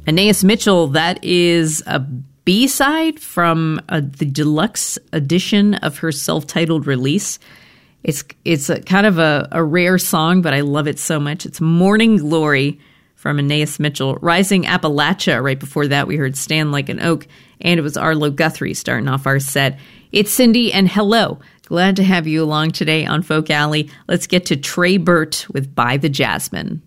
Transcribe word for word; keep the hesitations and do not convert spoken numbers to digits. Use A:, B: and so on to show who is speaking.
A: Anais Mitchell, that is a B-side from uh, the deluxe edition of her self-titled release. It's it's a, kind of a, a rare song, but I love it so much. It's Morning Glory from Anais Mitchell. Rising Appalachia, right before that we heard Stand Like an Oak, and it was Arlo Guthrie starting off our set. It's Cindy, and hello. Glad to have you along today on Folk Alley. Let's get to Trey Burt with By the Jasmine.